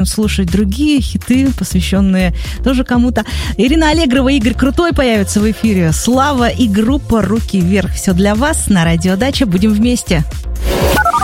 слушать другие хиты, посвященные тоже кому-то. Ирина Аллегрова, Игорь Крутой появятся в эфире. Слава и группа «Руки вверх». Все для вас на Радио Дача. Будем вместе.